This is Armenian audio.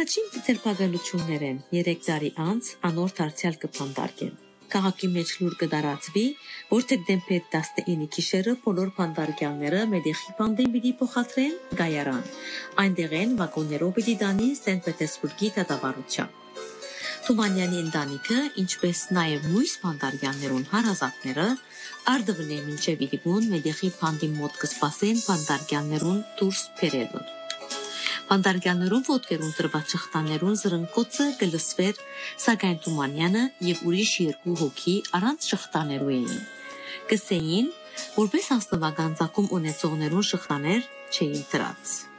Առաջին ձերբակալություններն 3 տարի անց անոր դարձյալ կփանդարկեն։ Քաղաքի մեջ լուր կդարածվի, որ դեկտեմբեր 19-ի գիշերը բոլոր փանդարկյալները մեդեխի բանդին պիտի փոխադրեն գայարան։ Այնտեղ են վագոններով պիտի տանի Սենտ Պետերսբուրգի դատավարության։ Թումանյանի ընտանիքը, ինչպես նաև մյուս փանդարկյալներուն հարազատները, արդվնե մինչև իրիկուն մեդեխի բանդի մոտ կսպասեն փանդարկյալներուն դուրս բերելուն։ Փանդարկյալներուն ոտքերուն տրված շղթաներուն զրնկոցը կլսվեր, սակայն Թումանյանը եւ ուրիշ 2 հոգի առանց շղթաներու էին։ Կսեին, որպես անձնական ծագում ունեցողներուն շղթաներ չէին դրած։